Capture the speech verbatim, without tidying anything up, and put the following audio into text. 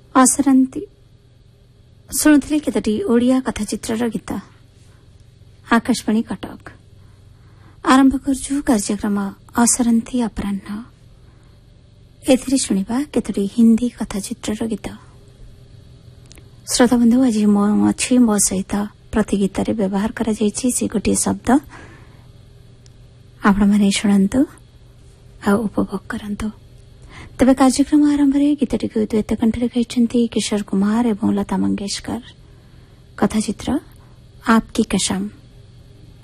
असरंती शुणुले केतोटी ओडिया कथाचित्रर गीत आकाशवाणी कटक आरंभ करछु कार्यक्रम असरंती अपराह्न एथिरे शुणिबा केतोटी हिंदी कथाचित्रर गीत। श्रोताबंधु आज मो अछि मो सहित प्रति गीतारे व्यवहार करा जायछि से गोटे शब्द आपण माने शुणंतु आ उपभोग करंतु। तबे कार्यक्रम आरंभ रे गीतटी को द्वैत कंठरे गाइछन्ति किशोर कुमार एवं लता मंगेशकर। कथाचित्र आपकी कसम।